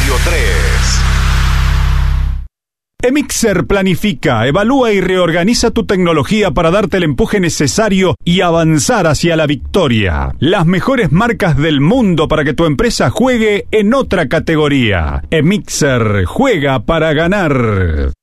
Radio 3. Emixer planifica, evalúa y reorganiza tu tecnología para darte el empuje necesario y avanzar hacia la victoria. Las mejores marcas del mundo para que tu empresa juegue en otra categoría. Emixer juega para ganar.